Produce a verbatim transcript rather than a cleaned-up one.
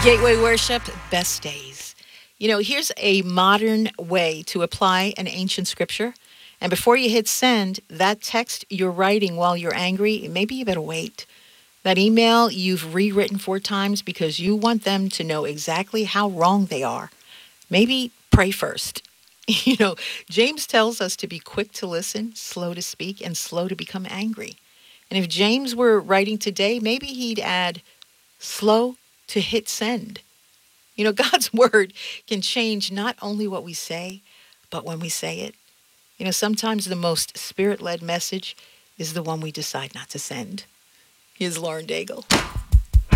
Gateway Worship, best days. You know, here's a modern way to apply an ancient scripture. And before you hit send, that text you're writing while you're angry, maybe you better wait. That email you've rewritten four times because you want them to know exactly how wrong they are. Maybe pray first. You know, James tells us to be quick to listen, slow to speak, and slow to become angry. And if James were writing today, maybe he'd add slow to hit send. You know, God's word can change not only what we say, but when we say it. You know, sometimes the most spirit led message is the one we decide not to send. Here's Lauren Daigle.